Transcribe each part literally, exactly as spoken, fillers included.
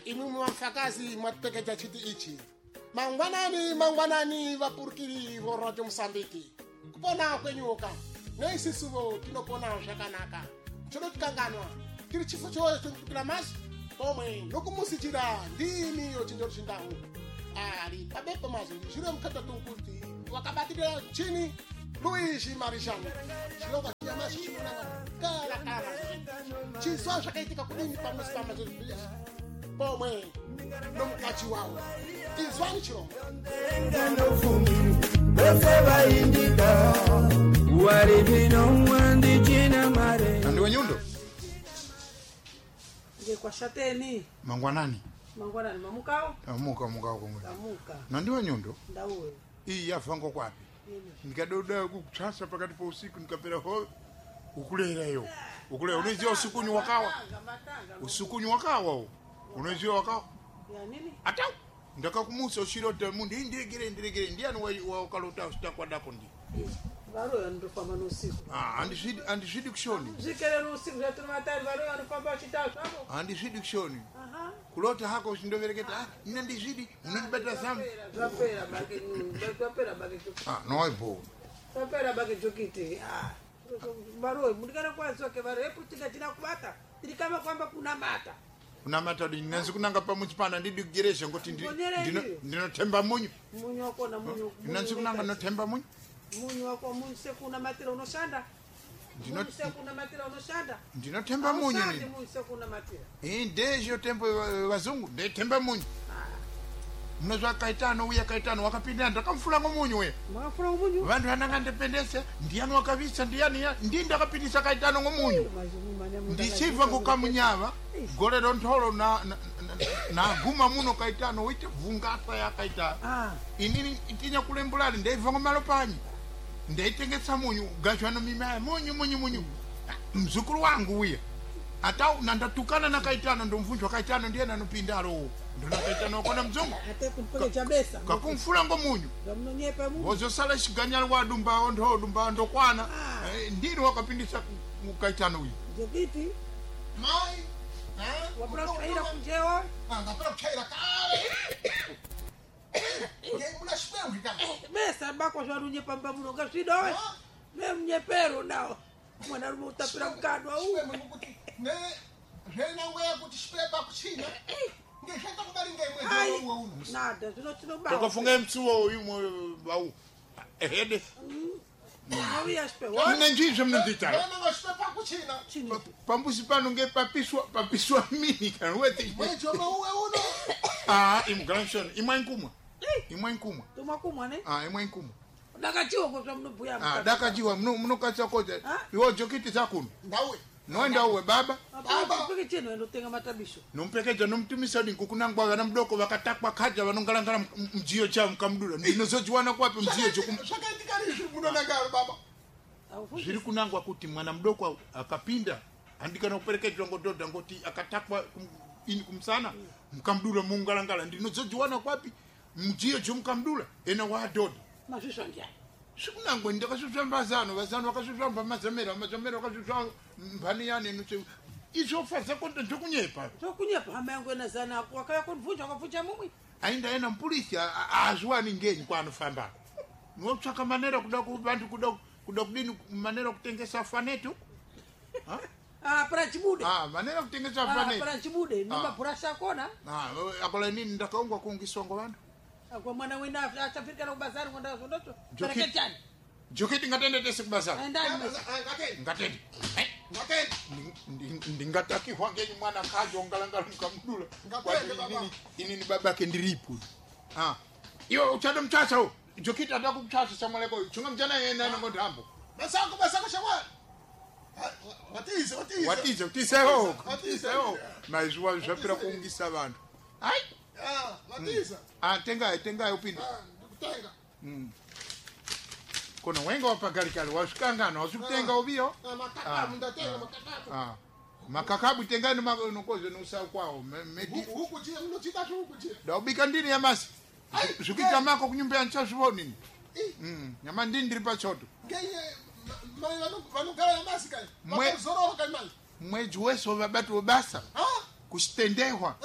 Imi mwafakazi mwatupekeja chiti ichi. Mangwanani mangwanani vapurkiri vorojo Msambiki. Kupona kwenyuka. Neisi suvo kinopona shakanaka. Chono tukanganwa. Kiri chifo choe tukila mashi. Pomwe nokumusichira ndini yo chinjoro chindahu. Ali pabepo mashi. Jure mkata tunkuti. Wakabatira chini. Luigi Marishani. Chilonga kia mashi chimuna. Kala kala. Chiso shakaitika kudini pamusi pamazuri bilis. Pomwe nomkachi wao. Izwani chilonga. Nandi wanyundo? Nge kwa shateni. Mangwanani? Mangwanani mamukao? Amuka mukao kumwe. Amuka. Nandi wanyundo? Ndauwe. Iyi yafango kwapi? Nikadoda kukuchasa pakati pa usiku nikapera ho ukulerayo. Ukulera unezio usiku ni wakawa. Usiku ni wakawa. Unezio wakawa. Ya nini? Ata ndaka kumusa ushirota mundi indigire indigire ndiani wa ukalota ustakwa dako ndi. Varo ya ndo fama usiku. Ah, andishidi andishidi kushoni. Zikere usiku zetu matari varo ya ndo fama chitatu hapo. Andishidi kushoni. Aha. Kulota hako ushindovereketa ah ina ndishidi unibeta sam. Zapera bage ni, zapera bage chokiti. Ah, no ipo. Zapera bage chokiti. Ah. Varo mudikana kwa soke varo epo tika tina kubata. Tiri kama kwamba kuna mata. Kuna matadi nanzi kunanga pa muchipana ndidi kugeresha ngoti ndino ndino temba munyu. Munyu wako na munyu. Nanzi kunanga no temba munyu. Munyu wako munyu sekuna matira unoshanda. Ndino sekuna matira unoshanda. Ndino temba munyu ni. Munyu sekuna matira. Eh ndejo tembo wazungu nde temba munyu. Mnozwa kaitano uya kaitano wakapinda ndakamfula ngomunyu we. Mwafula ngomunyu. Vantu vananga ndependese ndiyani wakavisa ndiyani ndinda kapindisa kaitano ngomunyu. Ndisiva kukamunyava golero ntolo na na, na, na guma muno kaitano wite vungata ya kaitano. Ah. Inini itinya kulembulali ndeiva ngomalo panyi. Ndeitengetsa munyu gachwana mimaya munyu munyu munyu. Mzukuru wangu uya. Ata nandatukana na kaitano ndo mvunjwa kaitano ndiye nanopindaro. Ndo na kaitano kona mzungu. Ate kumpeke chabesa. Kakumfula ngomunyu. Ngamnonyepa munyu. Wozo sala shiganyala wa dumba ondo dumba ndo kwana. Ah. Eh, ndiro wakapindisa kaitano uya. Jogiti. Mai. Eh? Wapra kaira kunjewa. Ah, ngapra kaira kale. Nge muna shpeu kikama. Besa bako jwarunye pamba muno gashido. Me mnyepero nao. Mwana rumu utapira mkadwa huu. Ne, rena ngwe kuti shpeba kuchina. Nge hata kubali nge mwe wa uno. Nada, tuno tuno ba. Tokafunga mtsuwo uyu bau. Ehede. Nawi ashpe. Mine njizwe mnendita. Rena ngwe shpeba kuchina. Chini. Pambusi pano nge papiswa papiswa mini kan wete. Mwe joma uwe uno. Ah, imgranson, imwa nkumwa. Imwa nkumwa. Tuma kumwa ne? Ah, imwa nkumwa. Dakachiwa kwa mnu buya. Ah, dakachiwa mnu mnu kacha koje. Iwo jokiti zakunu. Ndawe. Noenda uwe baba. Baba. Peke cheno ndo tenga matabisho. Nompekeja nomtumisa ndikukunangwa vana mdoko vakatakwa kaja vanongalangala mjiyo cha mkamdula. Ndinozojiwana kwapi mjiyo cho kum. Shakaitikarishi muno nagaro baba. Zviri kunangwa kuti mwana mdoko akapinda andika noperekejwa ngododa ngoti akatakwa ini kumsana mkamdula mungalangala ndinozojiwana kwapi mjiyo cho mkamdula ena wa dodo. Mashisho njani. Sikunangwe ndakasuzwa mbazano vazano vakasuzwa mbamazamera mazamera vakasuzwa mbani yani nuse izofa zakonto ndokunyepa zokunyepa amango na zana kwa kaya kunvunja kuvunja mumwi ainda ena mpolisi azwani ngenyi kwano famba ngotsaka manera kuda ku bantu kuda kuda kudini manera kutengesa fanetu ha ah para chibude ah manera kutengesa fanetu ah para chibude nima burasha kona ah akola nini ndakaongwa kungisongo vantu kwa mwana wina atafika na bazari kwenda ndoto paraketani joketi ngatende tese kubazari ndani ngatende ngatende ndingataki hwangenyi mwana kajo ngalangala mkamdula Ngatende baba. ini ni babake ndiripu ah iyo uchado mchasa ho joketi ataku mchasa samaleko chunga mjana yena ngodambo Basako basako shawa. Watize watize. watize utise ho utise ho maizwa zvapira kuungisa vantu ai Ah, watize. ah tenga tenga upinde Ah, ndikutenga. mm kona wenga wapagalikali washikangana wasutenga ubio Ah, makakabu ndatenga makakabu. ah makakabu tengani makonokoze nusa kwao medi Huku je mno chitatu huku je. daubika ndini ya masi zukita mako kunyumba nchazo nini mm nyama ndini ndiri pachoto Genye mali vanu vanu gala masi kai. Mwe zororo kai mali. mweji weso babatu basa Ah? kusitendehwa Ah.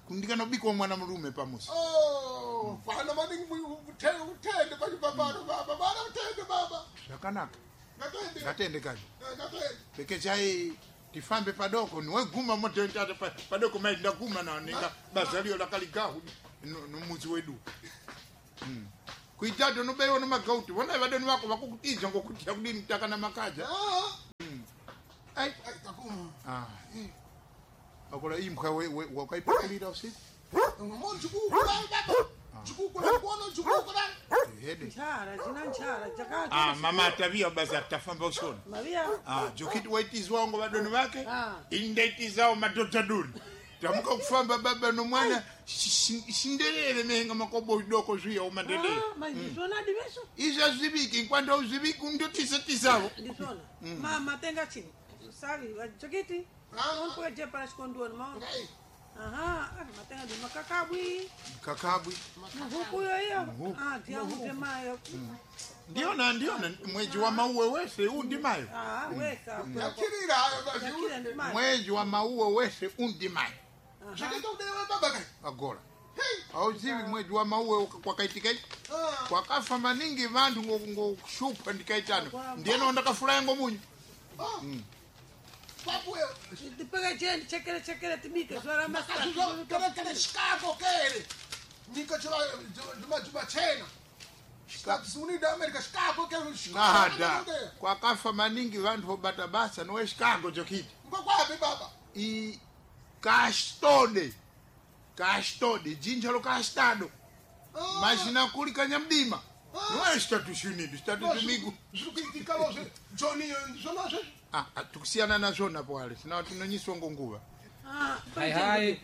kundikanobikwa mwana murume pamusi. Oh, bana mani utende utende pa baba baba bana utende baba. Zvakanaka. Ngatende. Ngatende kazi. Ngatende. Peke chai tifambe padoko niwe guma moto ntata padoko mai ndaguma na ninga bazalio lakaligahu nomuzi wedu. Mm. Kuitado no beyo no magauti. Wona vadoni wako vakukutiza ngokutia kudini mtaka na makaja. Ah. Mm. Ai Ai takuma. ah. Akola imkha we wakaipakulira usiku. Mo juku baba. Juku kuna kuona juku kuna. Hede. nchara china nchara chakati Ah mama atavia baza tafamba usoni. mavia Ah jokiti waitizwa ngo vadoni wake. Ah. Indaitizao madota duri. Tamuka kufamba baba no mwana shindelele menga makobo idoko zwiya umandele. ah majisona diveso Iza zibiki kwanda uzibiki ndotisa tisavo. ndisona mama tenga chini savi chokiti Ah. on kwa je para skondoni ma Ngai. aha ah matenga di makakabwi Kakabwi. huku yo hiyo Muhuku. ah tia mtemayo Ndiona ndiona mwezi wa mauwe wese undimayo. ah weka Yakirira hayo basi. yakira ndi mai Mwezi wa mauwe wese undimayo. Shikito udewe baba kai. Agora. Hey. Auzivi mwezi wa mauwe kwa kaitika Ah. kwa kafa maningi vantu ngo ngo shupa ndikaitano. Ndieno ndakafurahi ngo munyu. Ah. Papu eu. tipega gente chekele chekele tibike swara masa Makazuzo kere kere Chicago kere. Nika chula juma juma China. Chicago suni da America Chicago kere Chicago. Nada. Kwa kafa maningi vantu hobata basa no Chicago chokiti. Ngo kwapi baba? I Castode. Castode, jinja lo castado. Ah. Imagina kuli kanyamdima. Ah. Não é status unido, status amigo. Zukiti kalose. Johnny zonose. Ah, tukusiana na zona pale. Sina tunonyiswa ngonguva. ah Hai hai.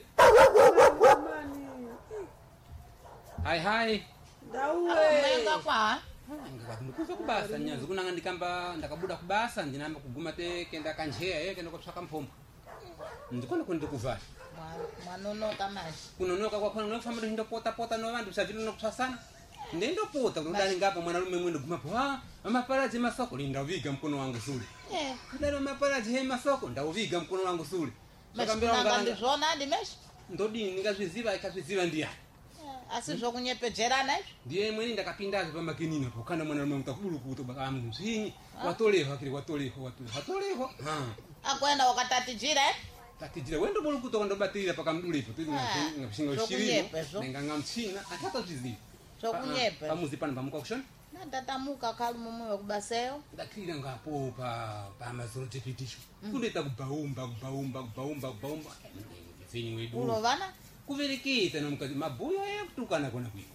Hai hai. dawe kwa Ngakati ndikuza kubasa nyanza kunanga ndikamba ndakabuda kubasa ndinamba kuguma te kenda kanjeya ye kenda kutsvaka mpombo. Ndikona kundi kuvala. mwanonoka mashi Kunonoka kwa khona nofamba ndo pota pota no vantu savile no kutsasana. Ndendo pota kudali ngapa mwana lume mwendo guma pa. Amaparadzi masoko linda viga mkono wangu sule. eh Kudali amaparadzi he masoko ndauviga mkono wangu sule. mashikanga ndizvona ndimeshi Ndodini ndingazviziva ikazviziva ndiyani. asi zvokunyepejerana izvo Ndiye mweni ndakapindazo pamakinini apo kana mwana mume mutakulu kutoba amzini watolewa kile watolewa watolewa watolewa ha akuenda wakatatijira eh tatijira wendo bolu kutoka ndo batirira pakamdulipo tiri Ah, ngapshinga zvokunyepa ushirino izvo. nenga mchina atata zviziva zvokunyepa pamuzi pano pamuka kushona nadatamuka kalumu wekubaseyo ndakira ngapo pa pa mazoro tepitisho kundoita kubaumba kubaumba kubaumba kubaumba mfini wedu ulovana kuvirikita nomukati mabuyo ekutukana kona kuiko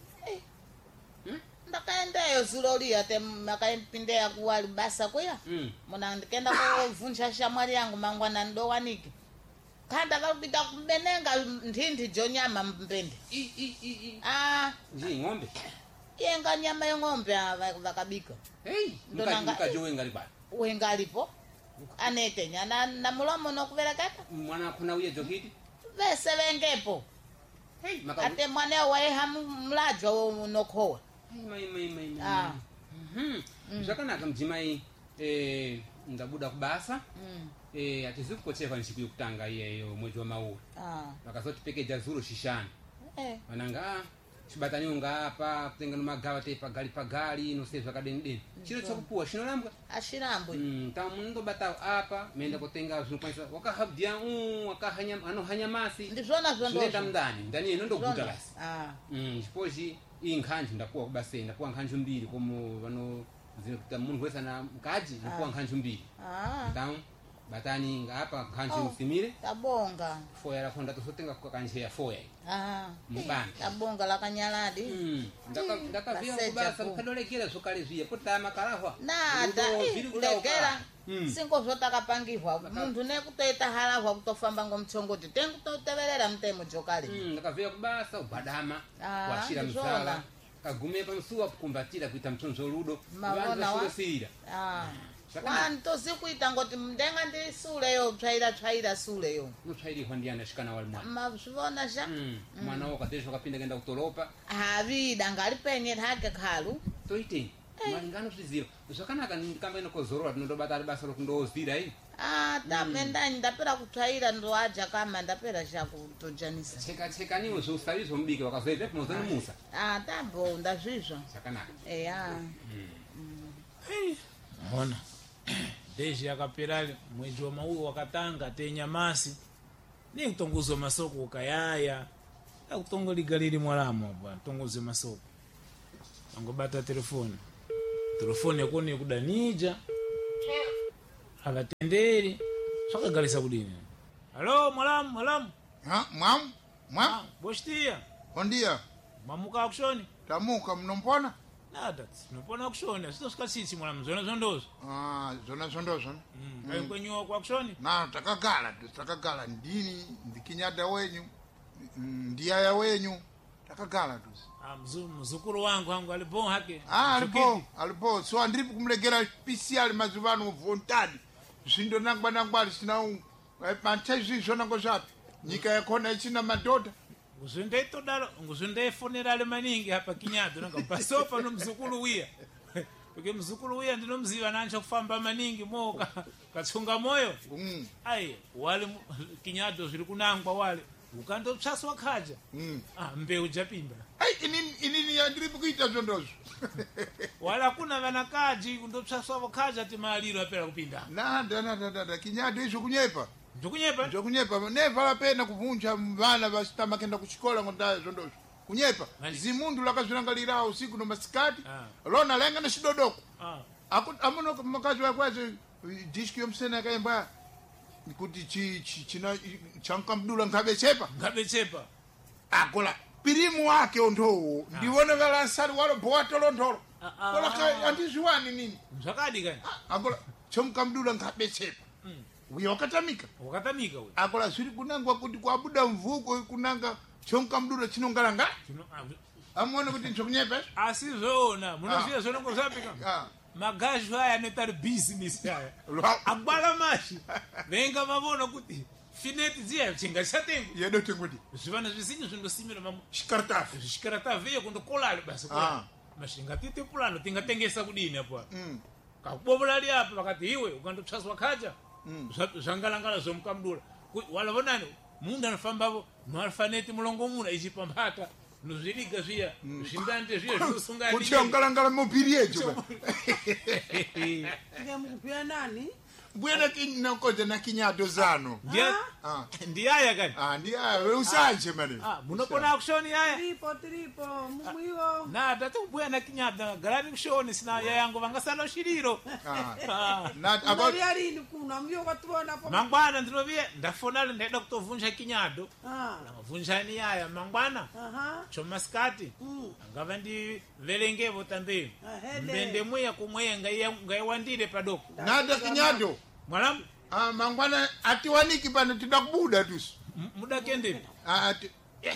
ndakaendeyo zulo liya te makaimpindeya kuwali basa kuya mm muna ndikenda kuvunja shamwari yangu mangwana ndowaniki khanda vakupita kumbenenga ndhindhi jonyama mpende i i i i ah nji ng'ombe yenga nyama yeng'ombe ava- vakabika hey Ndonanga- mukaji mukaji wengali bana wengalipo anetenya na, na mulomo nokuverekeka mwana kuna uye jokiti vese vengepo hey maka ate mwaneo waiha mlajwa wo- nokhowa mai mai mai mai Ah. mhm zvakanaka mdzimai eh ndabuda kubasa Mm. eh atizi kukocheka nsiku yokutanga iyeyo mwezi wa mauri Ah. vakazotipekedza zuro shishana Eh. vananga chibataniwo ngapa kutenga nomagawa te pagali pagali nose zvakadeni deni chiro chokupuwa chinorambwa ashirambwe mm ta munondobatawo apa meenda kutenga zvinokwanisa wakahabdia um wakahanya anohanyamasi ndizvona zvinoenda zvondozvo mundani ndani inondoguta basi Ah. Mm, chipochi iyi nkhanju ndapuwa kubaseni ndapuwa nkhanju mbiri komo vano zinokuta munhu wese ana mukadzi ndapuwa nkhanju mbiri Ah. então batani ngapa nkhanju Oh. musimire tabonga foya lakho ndatosotenga kukanjeya foya Ah. Mubanda. tabonga lakanyaladi Mm, ndaka ndakavia Baseja kubasa ku. mukadolekera zvokale zviya potama kalahwa nada Zviri kulekera Mm. sinko zvotakapangirwa munthu nekutoita halahwa kutofamba ngomtsongoti tenkutoteverera mutemo jokali Mm, ndakavia kubasa ubadama Ah, washira ndizvona. mzala kagume pamusuwa kukumbatira kuita mtsonzo ludo Mavona wa? vasirosira Ah. Zvakanaka. wantozi kuita ngoti ndenga ndisuleyo tsvaira tsvaira suleyo notsvairihwa ndiyana shikana wali mwana mazvivona sha Mm, mwana wakadhezva wakapinda kuenda kutoropa havida ngalipenyera hake khalu toiteni malinga anozviziva zvakanaka ndikamba inokozorora tinondobata ari basa rokundozvira iyi Ah, tapenda ndapera kutsvaira ndoaja kama ndapera chakutojanisa. cheka cheka niwe zvousavizvo mubiki wakazoita pamozano musa Ah, tambo ndazvizva. zvakanaka Eya. Mona. Deji yakapera mwezi wa mau wakatanga tenyamasi. Ni kutongoza masoko ukayaya. Akutongoligaliri mwalamo bwana, tongoze masoko. Angobata telefoni. Telefoni yakoni kudanija. Avatenderi. Swakagalisa kudini. Halo mwalamu, mwalamu. Ha, mwam mwam Ah, boshtia. ondia Mamuka kushoni. tamuka mnompona Nada, nopona kushoni. Sito skasisi mwalamu zona zondozo. ah zona zondozo Mm, kai kwenyewa kwa kushoni. na takagala tu takagala ndini ndikinyada wenyu mm, ndiyaya wenyu takagala tu Ah, mzu, mzukuru wangu wangu alibon hake. ah alipo alipo so andiripo kumlegera special mazuvano vontadi zvindo nangwa nangwa sina panchezvi zvona ngozvapi nyika yakona ichina madhodha Nguzunde todalo, nguzunde funerale maningi hapa Kinyado nanga pasopa no mzukuru wiya. Porque mzukuru wiya ndinomziva nancha kufamba maningi moka katsunga moyo. mm. Ai, wale mu- Kinyado zviri kunangwa wale. Ukando tsaswa khaja. mm. Ah, mbeu japimba. ai inini inini andiripo kuita zvondozvo Wala kuna vanakaji kundotsaswa khaja timaliro apera kupinda. nada nada nada kinyado izvo kunyepa Ndokunyepa. zvokunyepa neva vapena kuvunja vana vasitama kenda kuchikola ngondaa zvondozvo kunyepa Mani. zimundu lakazvirangalira usiku nomasikati Ah. lona lainga nechidodoko Ah, amuno makazi wakwazi diski yomusena yakaimba kuti chi- chi- china chankamdula nkabechepa ngabe chepa. akola pirimu wake ondowo ndiwone valansari walobhowa tolondolo Ah, ah. kola andizviwani nini Zvakadi kani. akola chomukamdula nkabechepa Mm. uyo wakatamika Wakatamika we. akola zviri kunangwa kuti kwabuda mvuko kunanga chomukamdula chinongalanga Tino amuone kuti nchokunyepa asizona munoziya zona ngozapika. Ah. Magajo haya netari business haya. Lwa- Agbala mashi. Venga mavona kuti fineti ziya chinga chatengu. yedo tengudi Zvivana zvisinyi zvindosimira mamu. shikartafi Zvishikarata veya kundokolali basi Ah. kwa. Mashinga tite pulano tingatengesa kudini hapo. Mm. Kakubobulali hapo vakati iwe ukandotsaswa khaja. Mm. Zva- Zvangalangala zomukamdula. Ku- Wala vonani mundu anofambavo noalfaneti mulongo muna ichipambata. Nozviriga zviya. Zvindante zviya zvinosungani. kuti ongalangala mupiri yecho ngemukupira nani bwena kinakoja na kinyado zano Ndiya ah ndiyaya kani. ah ndiya usanje mane Ah, munopona kushoni haya. tiripo tiripo mumwiwo Na tatu kubwera na Kinyado garani kushoni sina ya yangu vangasala ushiriro. ah Ah. na abo unalia lini kuna mvyo kwatuonapo Mangwana ndinovia ndafonali ndaida kutovunja Kinyado. Ah, Vunjani yaya mangwana. aha Chomaskati. Mm. Angava ndi velengevo tambeni. Ahede. Mbende muya kumweya ngaiya ngaiwandire padoko. nada kinyado Mwalamu ah mangwana atiwaniki pano tida kubuda tusu m- muda kende. ah ati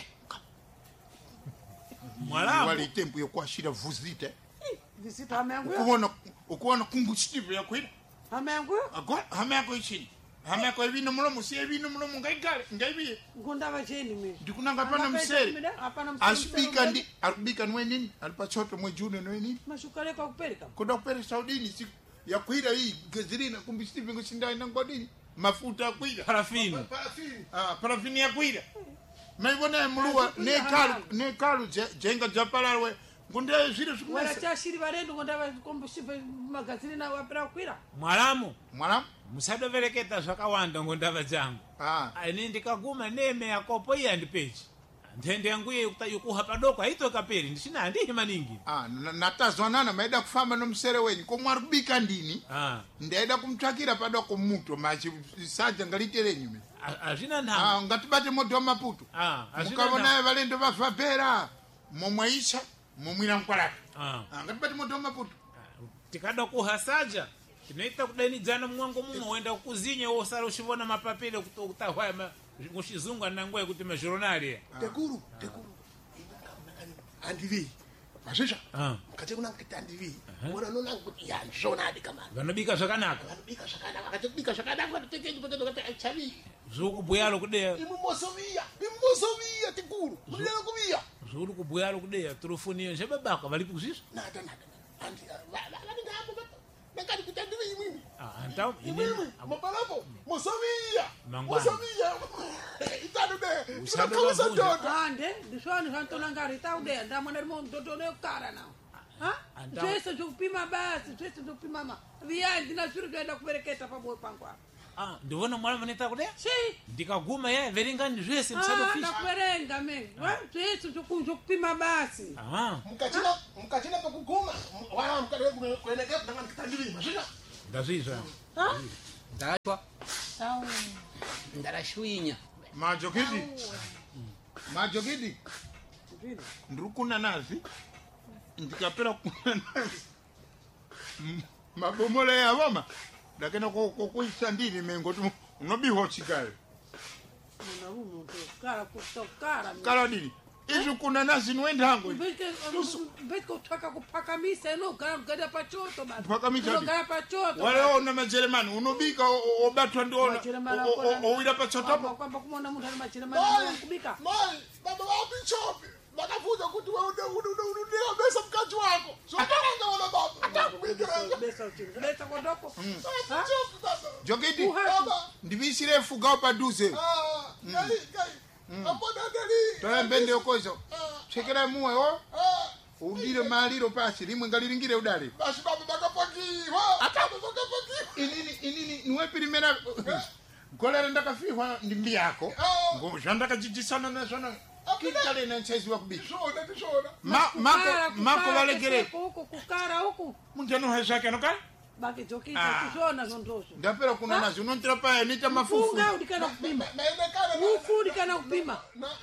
Mwalamu wali tempo yokwashira vuzite visito hamenguyo ukuona ukuona kumbushitivu yakwira hamenguyo agora hama yako ichini hama yako ibino mulomo si ibino mulomo ngaigale ngaibiye ngundava cheni mi ndikunanga pana mseri asibika ndi arubika nwe nini alipachoto mwe june nwe nini mashukaleka kupereka kuda kupere saudini si yakwira hii gazirina kumbushitivu ngosindai nangodini mafuta yakwira parafini. parafini ah parafini yakwira maibona muluwa ne kalu ne kalu je- jenga japalalwe ngunde zviro wala zvikumesa chashiri varendo ngundava kombushipe magazini na wapera kukwira Mwalamu mwana musadovereketa zvakawanda ngondava dzangu. ah Ani ndikaguma neme yakopo iya ndipechi. Ndende yangu ye yokuha padoko haitoka peri ndishina handihi maningi. ah na- natazwanana maida kufamba nomsere wenyu komwari kubika ndini Ah, ndaida kumtsvakira padoko muto machi saja ngaliterenyu me a- hazvina nhango. ah ngatibate moto wamaputo Ah, hazvina mukavona nhango. valendo vafabhera momwaisha momwira mkwalata Ah. ah ngatibate moto wamaputo Tikada kuhasaja tinoita kudanidzana mumwango mumwe wenda kuzinye wosara uchivona mapapiro kutahwaya muchizungu anangwe kuti mazhoronari. tekuru tekuru andivi mazvisha Ah, kati kuna kuti andivi wona nona kuti ya ndizvonadi kama vanobika zvakanaka. vanobika zvakanaka kati kubika zvakanaka vatotengeji poteto kati achavi Zvikubhuyalo kudeya. imumosoviya imumosoviya tekuru munilero kuviya Zviri kubhuyalo kudeya turufuniyo njebabaka vari kuzvizvo. nada nada andi vanenge hapo nakati kitandiri mwini Ah, então, mwini mapalapo musovia Mangwana. musovia itadu de Usando tunakawisa bavuja. toto ande ndisoni zvantolangari taudeya ndamwana rimondotono yekukara nawo Anda- zvese zvokupima basi zvese zvokupima ma viyani ndina zviro zvoenda kubereketa pamoyo pangu apa Ah, ndivona mwana vaneta kuti si ndikaguma ye veringani zvese musadofisha. ndakuverenga me zvese zvokupima basi Ah, mukachina mukachina pekuguma wa mukade kuenekea ndangani kitandiri mashina ndazvizva. ndachwa ndarashwinya majokidi majokidi ndiri kuna nazi ndikapera kuna nazi M- mabomolo yavoma ndakena kokuisa ndini mengo kuti unobiwa chikayo munarume kukara kutokara kala dini izvi kuna nazi niwendango mbetike kutsvaka kuphakamisa inogara kugara pachoto basi Kuphakamisa ndi? inogara pachoto waleona majeremani unobika o- o- obatwa ndiona Majeremani o- o- akona- owira pachotopo kwamba kumona munhu ari mai macheremani kubika mai baba wapi chopi vakafunza kuti undiobesa mukadzi wako zvotaranga ona baba takubikiranga besa uchini kubesa kodoko chopi baba jokidi baba ndivisire fugawo padhuze ah kai kai apodadeli toyembe ndiyokozo chekera muwe o ah udire maliro pasi limwe ngaliringire udale basi baba vakapakiwa baba vakapakiwa inini inini niwepirimera golera ndakafihwa ndi mbi yako Ah. ngo zvandakachichisana nazvona kitale nentsezi wakubika tishona tishona Ma- mako mako valegere huku kukara huku muntu anoha zvake anokala bakijokita Ah. kuzvona zvondozvo ndapera kuna nazi unontira paya nita mafufu funga udikana kupima naenekana ufu udikana kupima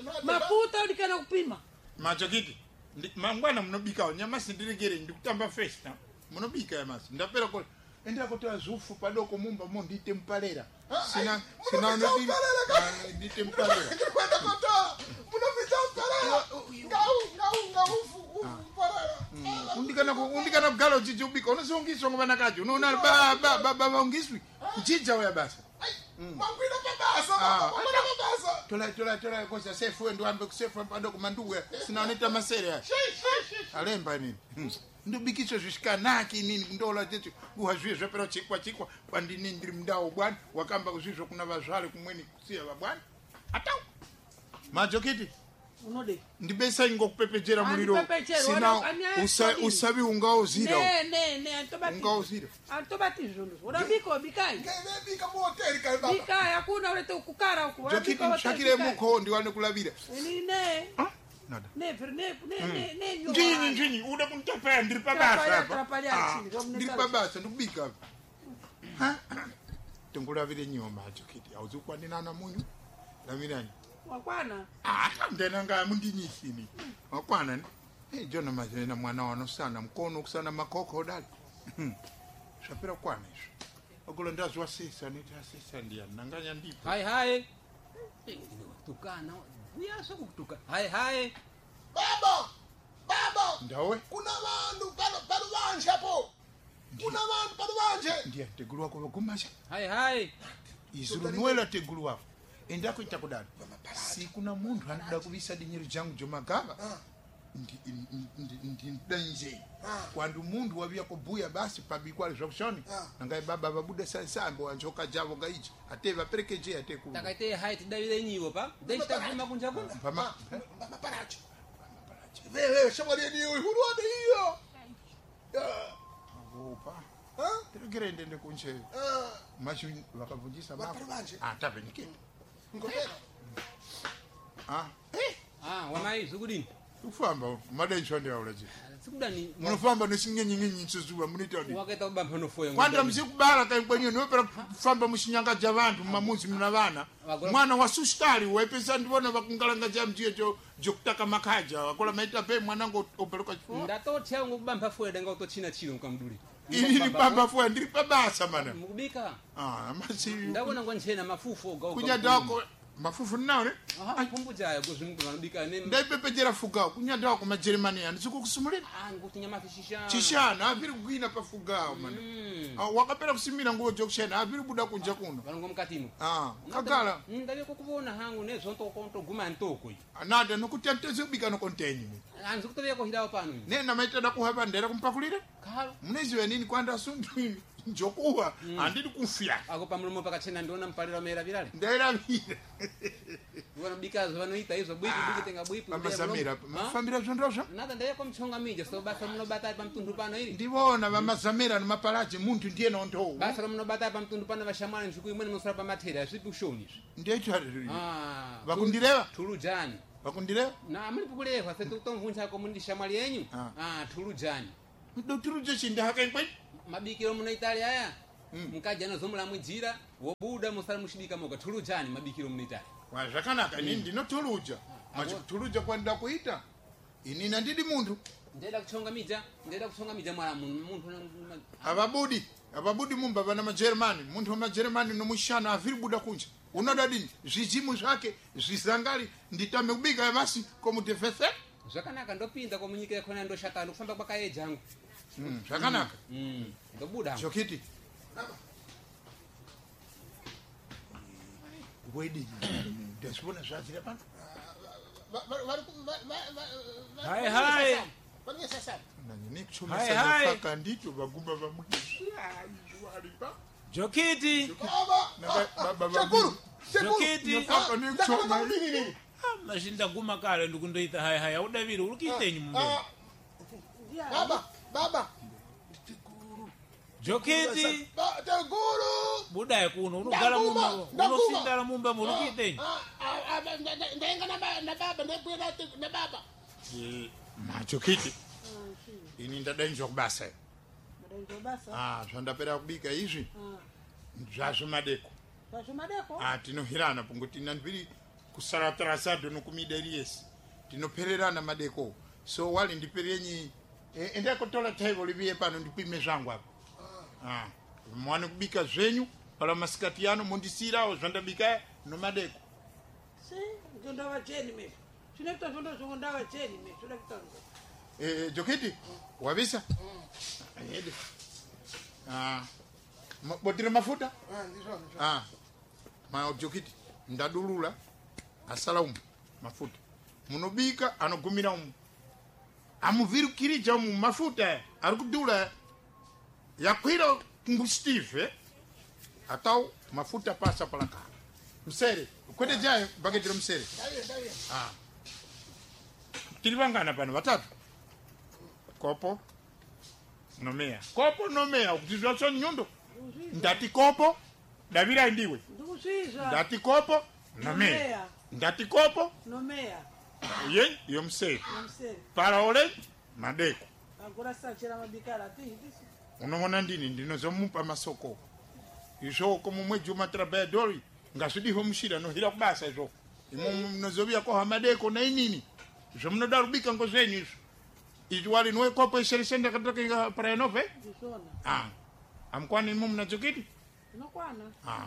mafuta udikana kupima majokiti ndi- mangwana munobikawo nyamasi ndiregere ndikutamba festa munobika yamasi ndapera ko endera kuti azufu padoko mumba mo ndite mpalera sina sina unodini Ah, ndite mpalera kwenda kota munopita uparara ngau ngau ngaufu uparara undikana ku- undikana kugala uchiji ubika unosongiswa ngova nakaji unoona ba ba ba ba vaungiswi uchidza uya basa mangwina pabasa Ah. mangwina pabasa tola tola tola kosa sefu ndo ambe kusefu padoko manduwe sina unita masere aya alemba nini Hmm. ndubikiswa zvishikanaki nini ndola tete kuhazviye zvapera chikwa chikwa kwandini ndiri mundau bwana wakamba kuzvizvo kuna vazvale kumweni kusiya vabwana atau majokiti unode ndibesa ingokupepejera muliro Andipepejera, sina wala- anyaya usa- kodini. usavi ungauzira ne ne ne antobati ungauzira antobati zvunhu urabika bikai ngebika muhoteli kai baba bikai hakuna urete kukara huku jokiti mshakire mukho ndiwane kulavira ini ne Ah, nada ne ne ne ne ne nyo njinyi njinyi uda kunitapaya ndiri Tapaya, pabasa apa tapaya Ah, chini, romune ndiri kale. pabasa ndikubika apa Ha? tongolavire nyoma jokiti auzikwandinana munyu lavirani wakwana ndenanga mundinyisini wakwana ni Eh, jona mazena mwana wanosana mkono kusana makoko dali zvapera kwana izvo okulo ndazwasisa niti asisa ndiyani nanganya ndipo hai hai tukana uyaso kutuka hai hai baba baba ndawe kuna vanhu pano pano vanje apo kuna vanhu pano vanje ndiya tegulu wako vagumasha hai hai izulu nuwela tegulu wako endakuita kudani si kuna munhu anoda kuvisa dinyero jangu jomagava ndidanje kwandu munhu waviya kubhuya basi pabikwali zvakushoni nangai baba vabuda sansambo wanjoka javo ngaichi ate vaperekeje ate ku takaite hai tidavire nyiwo pa ndechitaguma kunja kuno pama maparacho wewe shamwari yeni huruade hiyo opa ha terekere ndende kunche ah mashu vakavunjisa mako Vatari vanje. ah tavenikeni ngopera ah ah wamai zukudini ufamba madencho ndiaulaje sikudani munofamba nesingenyenyenyi nsuzuva munitani wakaita kubamba nofoya kwanda mzikubala kaikwenyu niwepera kufamba mushinyanga ja vantu mumamuzi muna vana Wagula- mwana wa sustari waipesa ndivona vakungalanga ja mjiye jo jokutaka makaja wakola maita pe mwanangu operuka chifuwa ndatotya ngokubamba foya danga utochina chilo mkamduli ili pamba fuwa ndiri pabasa mana mukubika ah masi ndabona ngwanchena mafufu oga kunyada wako mafufu naone aha pumbu jaya kuzvingu vanobika ne ndaipepejera fugao kunyanda ku majeremani yani sikukusumulira ah nguti nyama chishana chishana apiri kuina pa fugao man ah wakapera kusimira nguo jokushena apiri buda kunja kuno vanongo mukatino ah kagala ndabe kokubona hangu nezonto konto guma ntoko anada nokutenteze ubika no contain anzi kutovya ko hidawo pano nena maitenda kuhapa ndera kumpakulira khalo muneziwe nini kwanda sundu njokuwa andiri kufya ako pamulomo pakachena ndiona mpalira mera virale ndairavira wana bikazo vanoita hizo bwipi bwiki tenga bwipi vamazamira mafambira zvondozvo nada ndaye komchonga mija so basa munobata pa mtundu pano iri ndivona vamazamira nemapalaji muntu ndiye nonto basa munobata pa mtundu pano vashamwani nzviku imweni musara pa matera zvipi ushoni ndeitariri ah vakundireva tulujani vakundireva na muli pukuleva se tutomvuncha ko mundi shamwali yenyu ah tulujani ndoturuje chindahakaikwe mabikiro muno Italia aya mkaja nozomula mwijira wobuda musala mushibika moka tulujani mabikiro muno Italia wa zvakanaka nini ndinotuluja machituluja kwanda kuita inina ndidi muntu ndenda kuchonga mija ndenda kuchonga mija mwala muntu avabudi avabudi mumba vana majeremani muntu wa majeremani nomushana aviri buda kunja unoda dini zvizimu zvake zvizangali nditame kubika basi komutefese zvakanaka ndopinda komunyika yakona ndoshaka ndofamba kwakaeja hangu mm zvakanaka mm ndobuda jokiti wedi desibona zvadzira pano hai hai nani kuchomesa paka ndito bagumba vamudisi walipa Jokiti baba shakuru Jokiti hapa ni kuchoma nini mashinda guma kale ndikundoita hai hai udaviri urukitenyi mumbe baba baba Jokiti Teguru budaye kuno unogala mumba unosindala mumba mulukitenyi ndenga na baba ndebwera na baba ma Jokiti ini ndadainzwa kubasa Madainzwa basa ah zvandapera kubika izvi zvazvo madeko zvazvo madeko ah tinohirana punguti ndiri kusara trasado nokumideri yes tinopererana madeko so wali ndiperenyi enda kutola table libiye pano ndipime zvangu apo ah mwana kubika zvenyu pala masikati yano mundisirawo zvandabika no madeko si ndondava cheni mimi chinekuta zvondo zvondava cheni mimi chinekuta eh Jokiti wabisa ayede ah botire mafuta ah ndizvo ah ma Jokiti ndadulula asala umu mafuta munobika anogumira umu amuvirukirija umu mafuta ari kudula yakwira ngustive atau mafuta pasa palaka msere kwete jaye baketiro msere dai dai ah tilivangana pano vatatu kopo nomea kopo nomea ukutizwa so nyundo ndati kopo davira ndiwe ndikuzvizva ndati kopo nomea ndati kopo nomea ye yo msere nomseri para ole madeko agora sachera mabikara tindisi unoona ndini ndinozomupa masoko izvo komo mweju matrabadori ngazvidiho mushira nohira kubasa izvo imo mnozovia ko hamadeko na inini izvo munoda rubika ngozvenyu izvo izvo wali noe kopo isheresenda katoka para enove ndizvona ah amkwani imo mnajokiti inokwana ah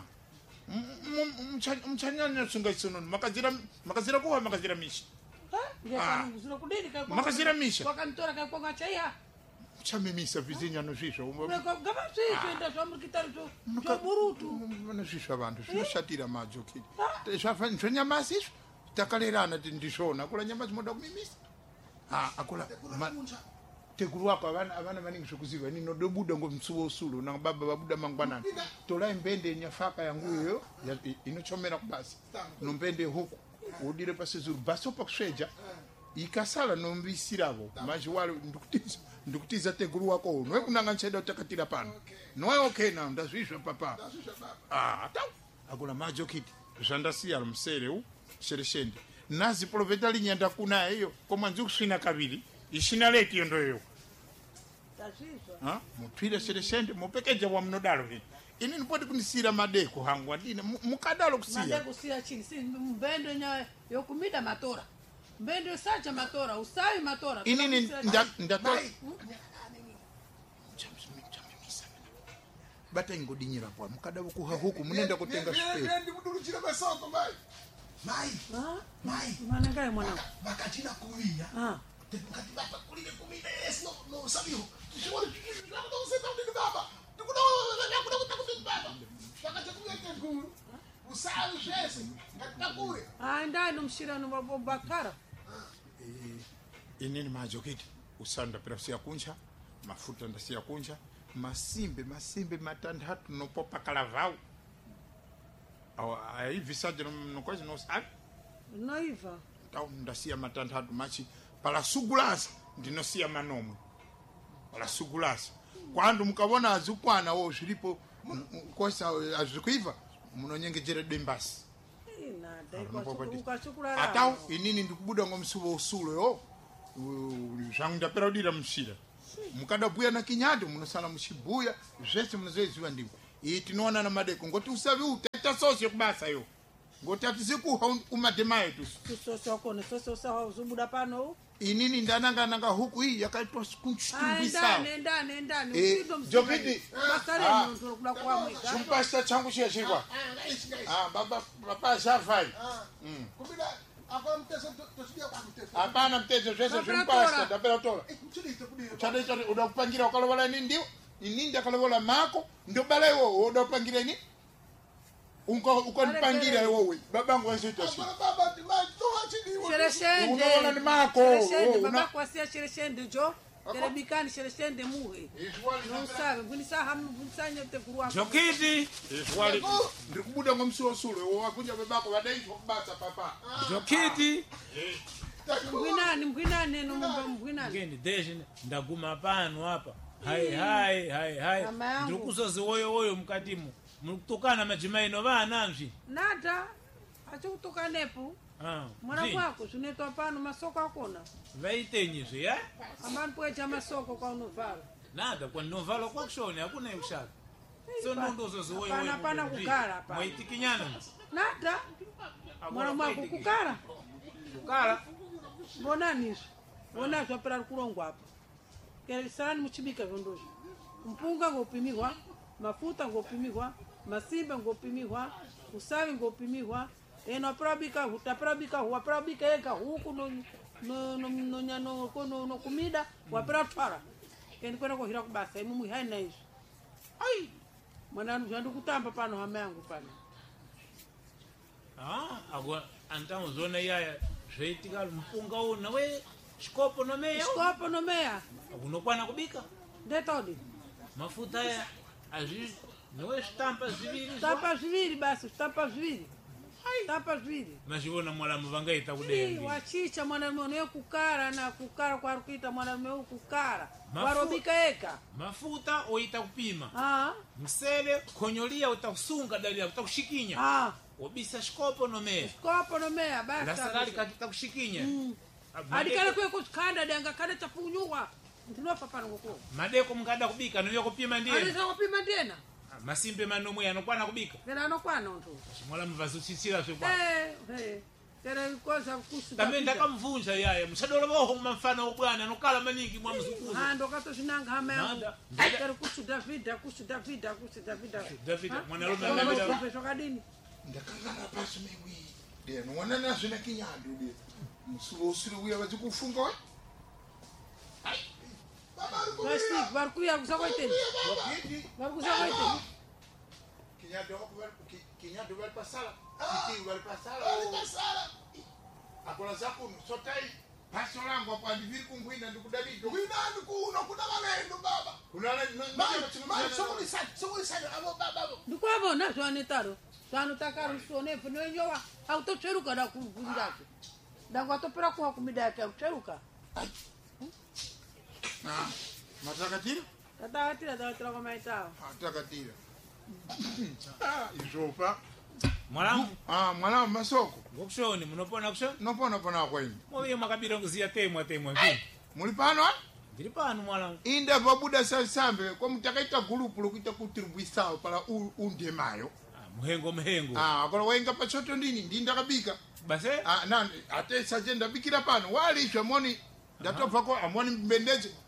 mchanyanya sunga isonono makazira makazira kuwa makazira mishi ngezvino kudini makazira misha wakanitora kakwanga chaiha chamemisa vizinyano zvisvo gava zvisvo enda zvamurikitari zvoburutu vanozvisva vantu zvinoshatira majokiti zvanyamasi izvo takalerana ndizvona kula nyama dzimoda kumimisa akula tekuru wako avana maningi zvokuziva ini nodobuda ngomutsuvo usulo nababa vabuda mangwanani tolai mbende nyafaka yangu iyo inochomera kubasa nombende huku udire pasizuru basi pakusveja ikasala nombisiravo majiwali ndikutiza ndikutiza teguru wako uno wekunanga ncheda utakatira pano noe okay now ndazvizva papa ah atau akula majokiti zvandasiya msere u shereshende nazi profeta linyanda kuna hiyo koma nzikusvina kaviri ishina leti yo ndoyo tazvizva ha mutwire shereshende mupekeja wa mnodalo hii ini nipoti kunisira madeko hangu adine mukadalo kusiya madeko siya chini si mbendo nya yokumida matora mbendo sacha matora usawi matora ini ni ndatola bata ingodinyira kwa mukadabo kuha huku munenda kutenga shipeli ndi muduruchira masoko mai mai Ah, mai mana ngai mwanangu. vakachina kuvinya Ah, tekati baba kulile kumile yes no no sabiho tishobora kuda useta ndi baba tikuda yakuda kutakuti baba vakachakuya nguru usawi shese ngatakure ah ndani mshirano wa Bakara. inini majokiti usanda pera siya kuncha mafuta ndasiya kuncha masimbe masimbe matandatu nopopa kalavau awa aivi saje nokozi no sabe Noiva. tau ndasiya matandatu machi pala sugulasa ndinosiya manomwe pala sugulasa quando mukabona azukwana wo zvilipo kosa azvikuiva munonyengejera dembasi Nada, ukachukula. atau inini ndikubuda ngomsubo usulo yo zvangu ndapera kudira mushira mukadabhuya nakinyado munosala muchibuya zvese munozoiziva ndimo iyi tinoona namadeko ngoti usavi utaita sose kubasa yo ngoti hatisi kuha kumadhema yetu Kusoso kone soso sawa uzubuda pano. inini ndananga huku hii yakaitwa Ah, kunchumbisa ndani ndani ndani. Eh, Usindo Jokiti. Basale Ah. muntu kula kwa mwika. chumpasta changu chiya chikwa ngaisi ngaisi ah baba baba zavai kumida akora mteso tosidia kwa mteso hapana mtezo zvese Ndapera zvimpasta tora. ndapera tora mchilite kudira chadaicha udakupangira ukalovola ini ndio ini ndakalovola mako ndobala iwowo udakupangira ini ukanipangira iwowe babangu wazoita shi baba baba mai to achidi Shereshende. unaona ni mako Shereshende una- baba kwa sia shereshende jo. Terebikani shereshende muhe. No sabe, kunisa hamu kunisa nyote kuruwa. jokiti Iswali ndikubuda ngomsuosulo wakunja babako wadaizwa kubasa papa jokiti Mbwinani mbwinani no mumba mbwinani. ngeni deshi ndaguma pano apa hai hai hai hai Mama yangu. ndiri kuzoziwoyo woyo mukatimo muri kutukana majimaino vana mzvi Nada. Achukutoka nepo. Ah, Mwana mzvi. kwako zvinetwa pano masoko akona. vaitenyi zvi ya Amani poecha masoko kwa unovala. nada kwandinovala kwakushoni hakuna yekushaka so ndondozoziwoyo Hapana, hapana kugara hapa. mwaitikinyana Nada. Mwana mwako kukara. kukala Mbonani izvo. Mbona zvapera kurongwa apa. Kere sarani muchibika zvondozvo. Mpunga ngopimirwa, mafuta ngopimirwa, masimba ngopimirwa, usavi ngopimirwa. Eno aprabika hutaprabika huaprabika ega huku no no no no nyano kono no kumida wapera twara. Keni kwenda kuhira kubasa imumu haina izvo. Ai. Mwana ndu kutamba pano hama yangu pano. ah agwa antamuzona yaya zvaitika mpunga una we chikopo nomeya Skopo no meya. unokwana kubika Ndetodi. mafuta aya azvi nowe zvitampa zviviri Tapa zviviri basi, tapa zviviri. Tapa zviviri. mazviona mwalamu vangaita Ii, kudengi wachicha mwanamume unoye kukara na kukara kwari kuita mwanamume uyu kukara Mafu- warobika eka mafuta oita kupima ah msele khonyolia utakusunga dalila utakushikinya ah obisa shikopo nomeya kopo no meya la salali basi kakita kushikinya Mm. Madeko- adikale kwe kuskanda denga kale chapunyuwa ndinofa pano ngoko madeko mukada kubika noyo kupima ndiye alisa kupima ndena masimbe manomwe anokwana kubika kera anokwana ndo mwalamu vazochitsira zvekwa eh eh kera koza kusu kambe ndakamvunja yaya musadola boho mumafana obwana nokala maningi mwa mzukuru hando kato zvinanga hama yangu Nanda. kera kusu davida kusu davida kusu davida David, Ha? mwanarume Kama David. kusu zvakadini ndakagara pasi mewi de nwana nazvo nakinyando de musulo usiri uya vachikufunga we basi vari kuya kusakoiteni wakiti vari kusakoiteni kinyando kinyando vari pasala kiti vari pasala pasala akola zako sotai paso langu apo andiviri kungwina ndikudalido winani kuno kuna malendo baba kunala mai sokulisa sokulisa abo baba ndikwavona zvanetaro zvanotakarusonepo nenyowa autotsveruka da kuvundacho dangu atopera kuwa kumida yake akutsveruka matakatira tatavatira tavatira kwamaitawo atakatira izvopa mwalamu mwana masoko ngokushoni munopona kushoni nopona pona kwaini moviye mwakabira kuziya temwa temwa vi muli pano ndiri pano mwalamu inda vabuda sasambe kwamutakaita gulupu lokuita kutiribwisawo pala u- undemayo Ah, muhengo muhengo Ah, akola wainga pachoto ndini ndi ndakabika base Ah, na ate saje ndabikira pano walisha moni ndatobvako amoni mbendeze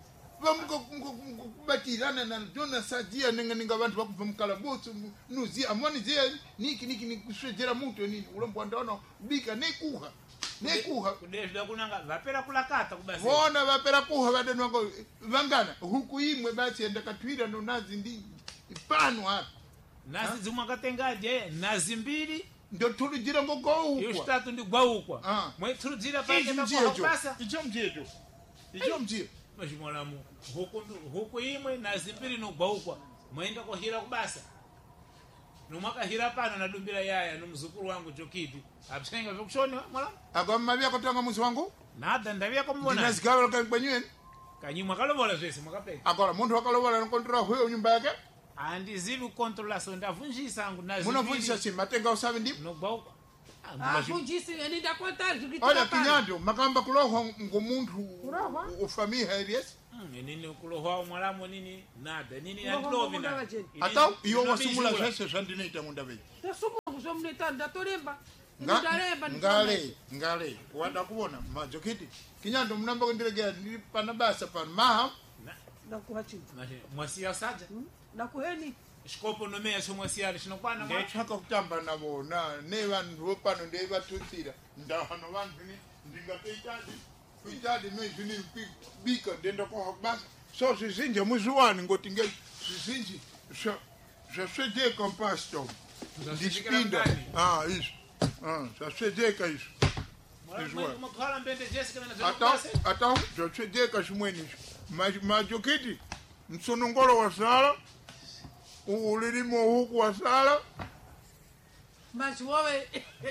vamukubatirana na dona sadia nenga ninga vantu vakubva mukalabutsu nuzi amoni zie niki niki nikuswedzera muto nini ulombwandaona bika nekuha nekuha kudezvida kunanga vapera kulakata kubasa vona vapera kuha vadeni vangu vangana huku imwe basi enda katwira ndo nazi ndi pano hapa nazi dzimwe akatengaje nazi mbiri ndo tulujira ngogoukwa yoshtatu ndi gwaukwa Ah. mwe tulujira pake icho na mjejo basa icho mjejo icho mjejo mashimolamu huku huku imwe nazi mbiri no gwaukwa mwenda kohira kubasa nomwakahira pano nadumbira yaya nomuzukuru wangu Jokiti apsenga vyokushoni mwala akwamavia kotanga muzi wangu nada ndavya kumona ndinazigawala kwenyweni kanyimwa kalobola zvese mwakapeka akola muntu wakalobola nokontrola huyo nyumba yake andizivi controla so ndavunjisa angu nazi munavunjisa chini matenga usavi ndipo no gwaukwa avunjisi eni ndakonta ola kinyando makamba kulohwa ngomuntu ufamiha eliesi nini kulohwa mwalamo nini nada nini andilovi na ata iyo wasumula zvese zvandinoita mundaveji tasumula kuzomuleta ndatolemba Nga- ndalemba ngale ngale wada kuona majokiti kinyando munamba kundiregera ndiri pana basa pano maha ndakuha chintu mwasiya saja ndakuheni xikopo nomeya xomwasiyani xinokwana mwa ndechaka kutamba navona ne vanhu vopano ndevatutsira ndahano vanhu ni ndingatoitadi kuitadi noizvini bika ndenda koha kubasa so zvizinji muzviwani ngoti nge zvizinji zvasvedeka mpasto ndichipinda ah izvo ah zvasvedeka izvo izvo mwakhala mbende jessica na ata ata zvasvedeka zvimweni izvo majokiti msonongolo wasala ulirimo huku wasala machiwowe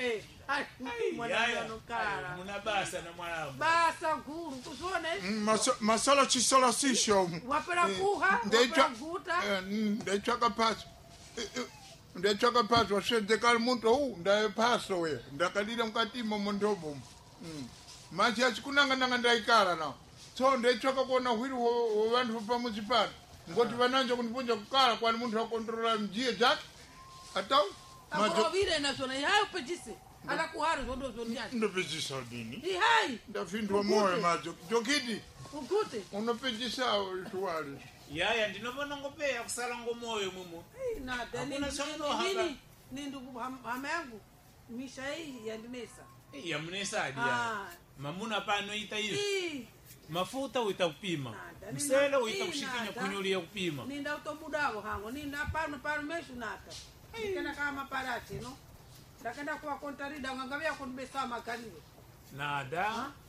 yaya muna basa na mwalamu basa guru kuzone masala chisala sisho wapera kuha wapera guta ndechaka paso ndechaka paso wasvedeka muntu huu ndaye paso we ndakadira mukatimo mondobo machi achikunanga-nanga ndaikara nawo so ndechaka kuona hwiri hwevantu pamuzi pano ngoti vananje kundipunja kukara kwani muntu wakontrola mjiye dzake atau akovire nazvona ihayi upejise ala kuhari zvondo zvoniani ndopedzisa dini ihayi ndafindwa moyo majo jokiti ugute unopejisawo izviwali yaya ndinovona ngopeya kusala ngomoyo mumo Hakuna chamunohamba. nindu hama yangu misha hii yandinesa yamunesa adi Ah. yaya mamuna pano ita hivi Ii, mafuta uita kupima nada, msele nina- uita ii, kushikinya nada. kunyulia kupima ninda utobudawo hango ninda pano pano meshu naka ikena kama parachi no ndakenda kuwa kontarida ngangavya kunibesa maganiwe nada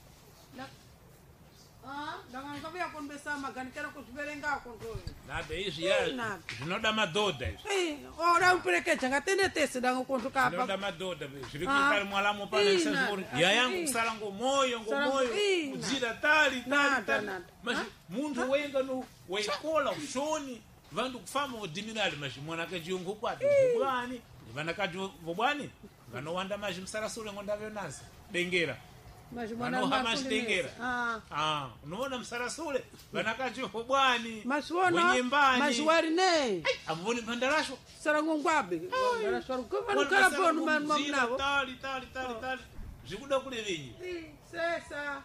ndangangavya kunibesa magani kera kuzviverenga kondoyo nada izvi ya Nada. zvinoda madhodha izvi ora uperekecha ngatendetese dango konto zvinoda kapa madhodha zviri Ah. kupari mwalamo pano Ii, isazvori nada. yayangu Ii. kusala ngomoyo Kusala ngo- ngomoyo ii, kudzira tali tali Nada, tali nada. mas Ah. muntu wenga no waikola ushoni vandu kufamba udhimirali mazvi mwana kachiyungu kwati kubani vanakati vobwani vanowanda mazvi musarasule ngondavyonazi dengera vanohama chidengera ah unoona musarasule vanakati vobwani masiwona wenyembani masiwarine amuvoni mpandarasho sarangongwabe vanukala ponu mamunavo tali tali tali tali zvikuda kule venyi sesa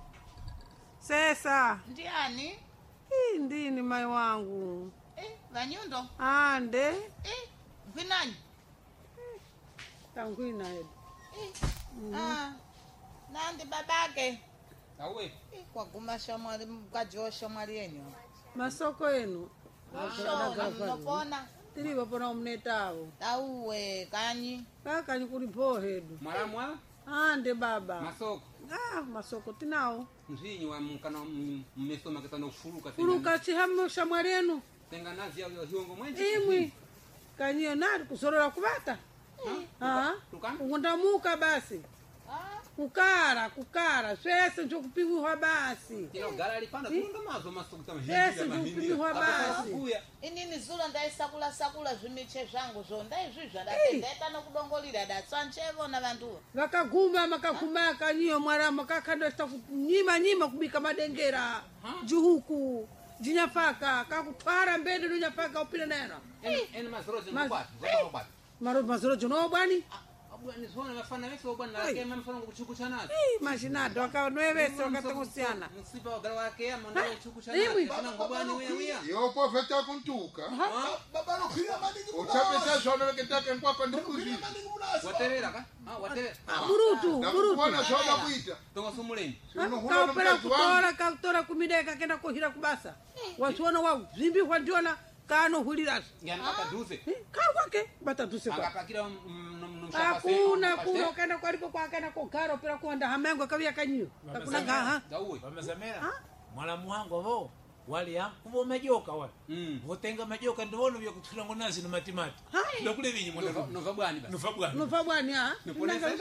sesa ndiani Ii, ndini mai wangu eh, vanyundo ande eh, vinani tangwina edu eh, ah, nandi babake awe eh, kwaguma shamwali mkaji wa shamwali yenyu masoko enu shona mnopona tilivo pona umnetavo auwe kanyi kakanyi kuli phohedu mwalamwa ande baba masoko ah masoko tinawo mzinyi wa mkana mmesoma kitano kufuruka fuluka chihamo shamwali enu tenga nazi ya hiongo mwenji imwi kanyiyo nali kuzorora kuvata ah tukana ungundamuka basi ah, kukara kukara swese njokupimihwa basi kilo galali panda kundo mazo masoko tama Yes, ndikupimihwa basi. inini zulo ndaisakula sakula zvimiche zvangu zvo ndaizvizva ndatendaita nokudongolira datsvanchevona vantuvo vakaguma makaguma kanyiyo mwara makakhandasta kunyima nyima kubika madengera jihuku jinyafaka kakutwara mbende nunyafaka upile nena eni mazoro Mas- zimkwati zaba kwati maro mazoro jono bwani bwana sona mafana wewe bwana lake mama mfano kuchukucha nazo Ih, machinado akaonwevese wakatokusiana. msipa wa galawa yake ama ndio chukucha nazo sana ngobani wewe yo pofeta kuntuka baba no khira madingi uchapesa zona weketaka nkwako ndikuzi watevera ka ah watevera Burutu, burutu. nakubona zona kuita tonga sumuleni Kaupera kutora, kautora kumideka kenda kuhira kubasa. Wasuona wa zimbihwa ndiona kano hulirasa. ngani akaduze Karu kwake bataduse kwa. akapakira mshaka Hakuna kuna kenda kwa lipo kwa kenda kwa karo pera kuanda hamengo kavya kanyo. Hakuna gaha. dawe Wamezamera mwala muhango vo wali ya kuvo majoka wali mm votenga majoka ndivono vya kutula ngonazi no matimati ndo kule vinyi mwana nova bwani basi nufa bwana Nufa bwani ha. Nipoleza?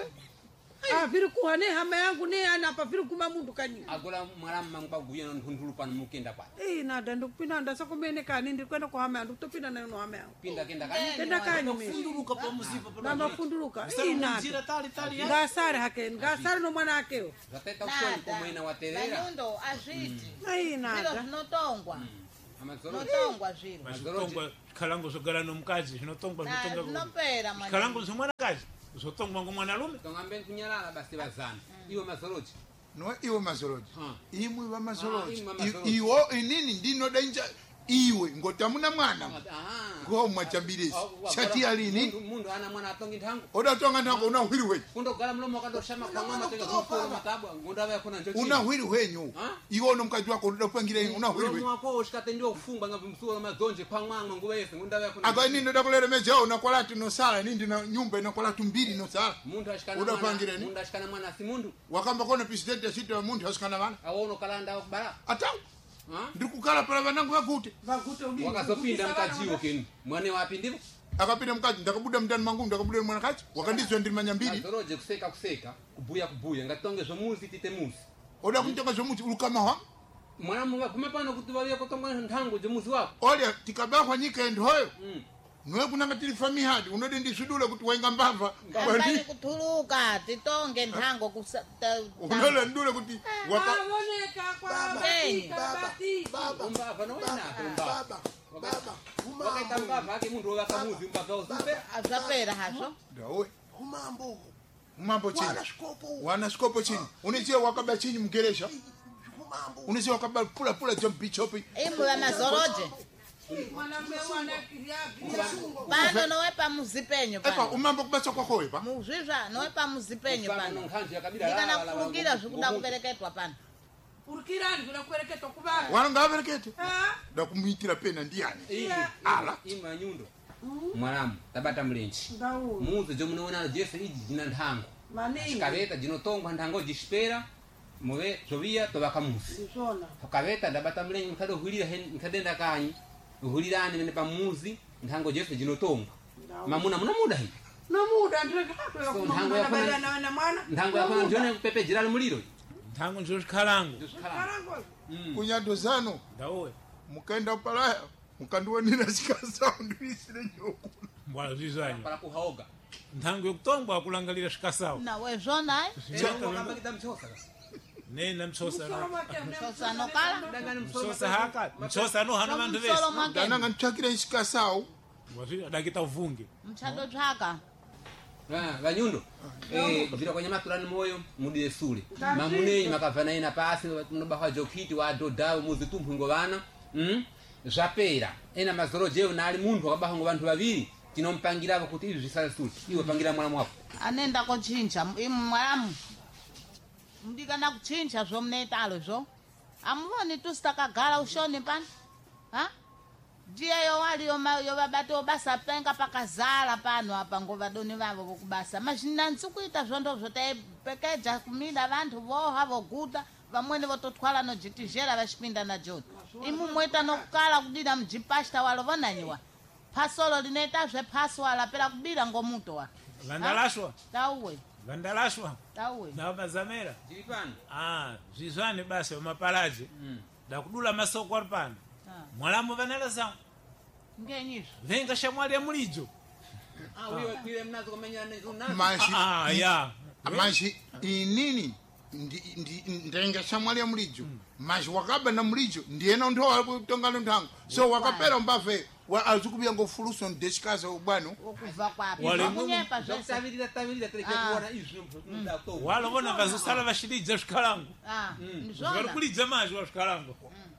Ah vile kuhane hama yangu ne ana pa vile kuma mundu kanyo. agola mwalamu mangupaguye no ndulu pano mukenda kwa Eh nada ndokupina ndasa kumene kani ndikwenda kwa hama yangu topina nayo no hama yangu. pinda kenda kani Kenda kanyo mimi. funduruka pa musipa pa Na mafunduluka. Sasa Eh nada. mjira tali tali ya Ngasare hake, ngasare no mwana akeo. zateta usoni kumwena waterera Banyundo azviti Ai zviro nada. zvinotongwa amazoro zvinotongwa zviro mazotongwa kalango zogala nomkazi zvinotongwa Na, zvinotongwa zvinopera mwana kalango zomwana kazi zotongwa ngomwanarume tongambe kunyalala basi bazana iwe mazoroji no iwe mazoloji Ha. imwe va Ah, mazoloji imwe mazoloji. iwo inini ndino danger iwe ngotamuna mwana ah ngo mwachambirisi shati alini mundu mundu ana mwana atongi ntango odatonga ntako una hwiri wenyu kundogala mulomo kandoshama kwa mama tenga kukolo matabwa ngunda vya kuna njochi una hwiri wenyu Ha? iwo no mkazi wako udapangira una hwiri mulomo wenyu wako ushikate ndio kufungwa ngapi msuwa mazonje kwa mwangu nguwa yese ngunda vya kuna aka ini ndoda kulere meja una kwalatu no sala nindi na nyumba ina kwalatu mbili no sala mundu ashikana Udapangira mwana ni? mundu ashikana mwana si mundu wakamba kona president ya sita wa mundu hasikana bana awono kalanda kubara ata ha ndikukala pala banangu yakute Vakute udini. wakazopinda mkajiwo keni mwane wapi ndivyo akapinda mkazi ndakabuda mndani mangu ndakabuda mwana kazi wakandizwa ndiri manyambiri azoroje kuseka kuseka kubuya kubuya ngatonge zo muzi tite muzi oda kuntoka zomuti ulukama wa mwana munga kumepano kutubalia kutonga ntango je muzi wako olya tikabahwa nyikendi hoyo mm nwe kunanga tili fami hadi unode ndisudule kuti wainga mbava ambani kutuluka titonge nthango kusa ta- unole ndule kuti waka Awoneka kwa Hey. bati. umbava no ina umbava baba baba wakaita humambo mbava ake mundu wakamuzi umbava usipe azvapera hazvo dawe humambo mambo chini wana shikopo wana skopo chini unizie wakaba chini mgeresha humambo unizie wakaba pula pula jump bichopi imwe vamazoroje Mwanamume wana kiria. pano nowepa muzipenyo epa pano umambo kubasa kwako epa muzvizva nowepa muzipenyo pano pano nkhanjo yakabila ndikana kufulukira zvikuda kupereketwa pano Urikirani kuna kuereketwa kubara. wananga averekete Ah, ndakumwitira pena ndiyani iyi Ala. ima nyundo mwalamu tabata mlenchi ndawu. muzi jo munoona jese iji jina nthango Maningi. shikaveta jinotongwa nthango jishipera muve zovia tovaka muzi Zona. pakaveta ndabata mlenchi mkade uhwilira mkadenda kanyi uhwilirani mene pamuzi nthango jese jinotongwa mamuna muna muda hivi No muda ndire kato ya So, kuma ntango mwana yakona- bali na na mwana. nthango yakona ndione kupepe jirali muliro ntango nzozikalango Karango. kunyado zano ndawe mukaenda palaya mukandiwonera sikasa ndisire nyoku mbwala zizanyo para kuhaoga ntango yokutongwa akulangalira shikasawo nawe zvona wakambakita mchosa nena msosa no sosanokala msosa haka msosa no hana vantu vese musolo mwake dananga nditsvakire sikasao wazvi dakita uvunge muchadotsvaka Ah, vanyundo eh zvira kwenye maturani moyo mudire sule mamunei makavana ina pasi munobahwa jokiti wa dodao muzi tumpingo vana mm zvapera ena mazoro je unali munhu akabaha ngo vantu vaviri tinompangirava kuti izvi zvisale sule iwe pangira mwana mwako anenda kochinja imwalamu mudikana kuchinja zvomunoitalo zvo amuvoni tusi takagara ushoni pano ha ndiyeyo waliyo yovabata basa penga pakazara pano apa ngovadoni vavo vokubasa mazvinansi kuita zvondo zvotaipekedza kumida vantu voha voguta vamweni vototwala nojitizhera vachipinda najoni imu moita nokukala kudira mujipashta walo vonanyiwa pasolo linoita zvepaswala pera kubira ngomuto wa vandalashwa tauwe vandalashwa tauwe na mazamera tiri pano ah zvizvane basa vamapalaje ndakudula masoko ari pano mwalamu vanala zangu ngenyizvo venga shamwali ya mulidzo ah uyo kwire mnazo kumenyana nezo nazo mashi ah ya mashi inini ndi ndi ndenge shamwali ya mlijo mas wakaba na mlijo ndiyena ndo akutongana nthango so wakapera mbave wa azikubya ngofuluso ndeshikaza ubwano okuva kwapi Wale kunyepa zvese Tavirira tavirira tiri kuona izvi ndato. walobona vazosala vashilidza zvikalango ah vari ndizvona kulidza mazvi wa zvikalango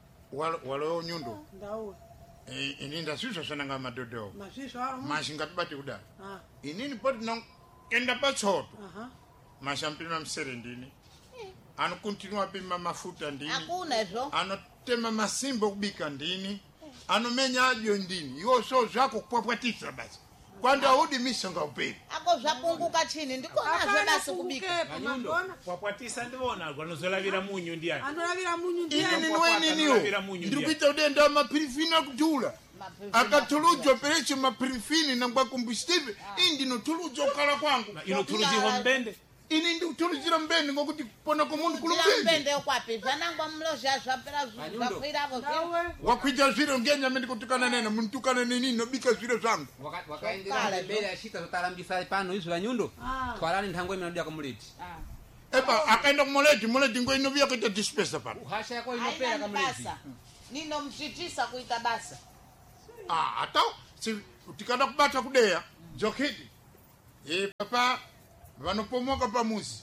walo nyundo ndauwe eh, ini ndasizwa sananga madodo mazvizvo aro mu- mas ngatibati kudai ah inini poti no kenda patsoto aha mashampima msere ndini anokontinua pima mafuta ndini akuna izvo anotema masimbo kubika ndini anomenya adyo ndini iwo so zvako kupwapwatisa basi kwanda udi misonga uperi ako zvapunguka chini ndikonazvo basi kubika Vanyundo. kwakwatisa ndivona vanozolavira munyu ndiani Anolavira munyu ini ndiani. ninweniniwo Lavira munyu ndiri ndiani. kuita udenda amapirifini akutula akatuludzwa perecho mapirifini nangwa combustive ini ndinotuludzwa kukala kwangu inotuludzirwa mbende ini ndikutuludzira mbende ngokuti pona komundu ila kulupeni mpende okwapi zvanangwa mlozha zvapera Vanyundo. zvakwiravo Ndauwe. wakwita zviro ngenyame ndikutukana nena munitukana neni nobika zviro zvangu Wakaendera mbele ashita zotarambisa pano izvi Vanyundo. Ah. Twarani nthango imene ndiya kumuleti. epa akaenda kumuleti muleti ngo inovia kuita dispensa pano Uhasha yako inopera aina kamuleti. basa ninomsvitisa kuita basa Ah, ata si tikada kubata kudeya joketi e papa vanopomoka pamuzi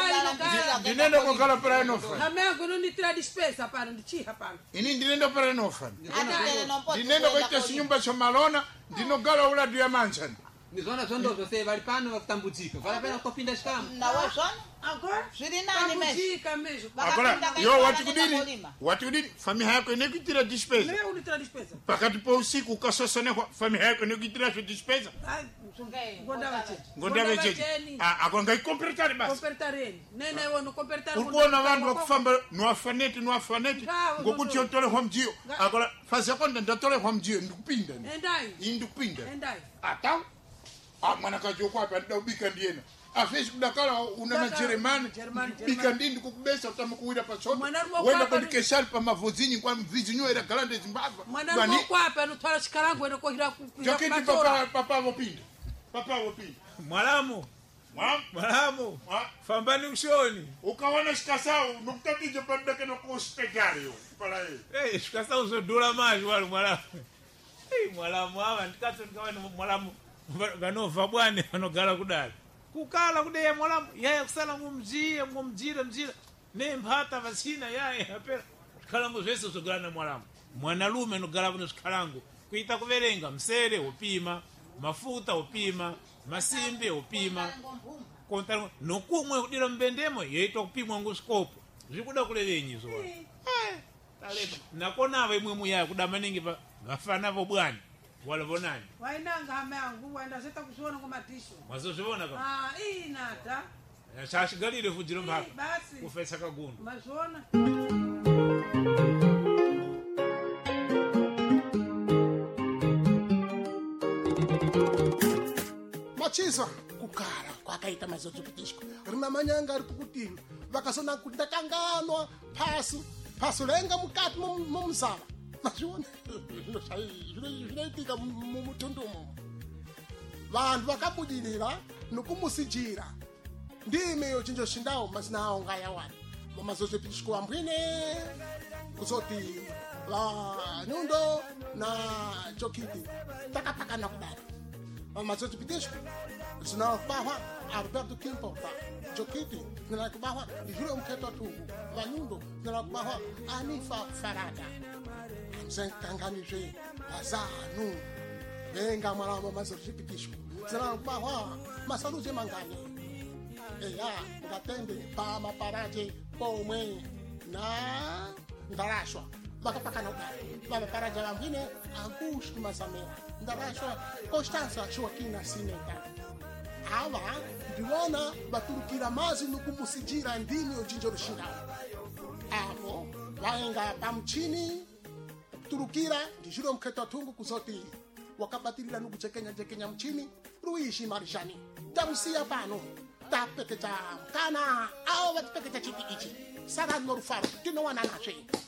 ndinenda kokala pera inofa hame yangu inonditira dispensa pano ndichiha pano ini ndinenda pera inofa ndinenda kuita chinyumba chomalona ndinogala uladu ya manjani Nizona zondo zose vari pano vakutambudzika. Varapera kutopinda chikamu. nawe zvona agora zviri nani mesho tambudzika mesho akora Vakapinda yo kaitana wati kudini nekamulima. wati kudini familia yako inekuitira dispensa mire unditira dispensa pakati pa usiku ukasosonekwa familia yako inekuitira zvo dispensa ngonda vacheni ngonda vechechi akonga ikompletari basi kompertareni nene wono kompertari ukuona vanhu vakufamba niwafaneti niwafaneti Ngavo, ngokuti zozo. yotolehwa mjiyo Nga- akola fazi yakonda ndatolehwa mjiyo ndikupinda ni. endai iyi ndikupinda endai ata mwanakazi wokwapi andida kubika ndiyena afesi kudakala una na Daka- jeremani Jeremani, bika Jeremani. ndi ndikukubesa utama kuwira pasoto Mwanarume wenda wakwapa kondikeshali pa mavozinyi kwa mvizinyo era galande zimbabwe mwana mokwapi anotwala chikalango ene kohira jaketi papa papa vopinda papa vopinda mwalamu Mwa- mwalamu mwa- fambani ushoni ukaona shikasau nokutatiza padakena kuspegariyo pala ye Eh, shikasa uzodula mazvi wali mwalamu Eh, mwalamu ava ndikatso ndikavani mwalamu va- vanobva bwane vanogara kudali kukala kudeya mwalamu yaya kusala mumjiye mumjira mjira nemphata vasina yaya apera zvikalango zvese zvogara nemwalamu mwanalume anogara kuno zvikalango kuita kuverenga msere upima mafuta upima masimbi upima konta nokumwe kudira mbendemo yeitwa kupimwa ngusikopo zvikuda kulevenyi zova taleba nakonava imwe muyaya kuda maningi va- vafana vobwani walavonani wainanga hame yangu waindazeta kuzviona kumatisho mwazozvivona ka ah inata chachigalire fujiro mhaka basi kufesa kagundu mazviona machisa kugara kwakaita mazozopitishwa rina manyanga ari kukutini vakazona kuti ndakanganwa pasi pasi renga mukati mumuzava mazviona zvinoitika mumutundumo vanhu vakabudirira nokumusijira ndimeyo chinjo chindawo mazina awo ngayawani mamazozopitishwa wambwine kuzoti vanyundo na jokiti takapakana kudaro mazozopitishwa zinakubahwa Alberto Kimporta Jokiti zinakubahwa Jule Mketo Tugu Vanyundo zinakubahwa Anifa Farada zenkanganije azanu venga malamo mazozipitishwa zinakubahwa masaluze mangane eya ngatende pa maparaje pomwe na ndarashwa vakapakana kudaro vamaparaja vambwine Augusto Masamela ndarashwa Constança Joaquina Sineta ava ndiwona vaturukira mazi nokumusijira ndimi ojinjo rushindawo avo vaenga pamuchini turukira ndijiro mkheto tungu kuzoti wakabatirira nokuchekenya jekenya mchini ruishi marishani tamusiya pano tapekecha kana awo vatipeketa chiti ichi sara norufaro tinowana nasve